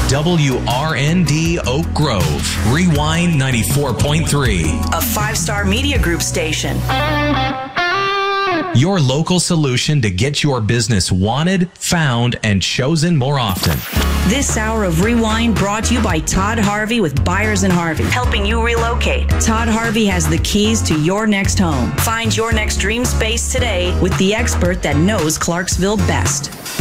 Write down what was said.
WRND Oak Grove, Rewind 94.3. A 5-star media group station. Your local solution to get your business wanted, found, and chosen more often. This hour of Rewind brought to you by Todd Harvey with Byers and Harvey, helping you relocate. Todd Harvey has the keys to your next home. Find your next dream space today with the expert that knows Clarksville best.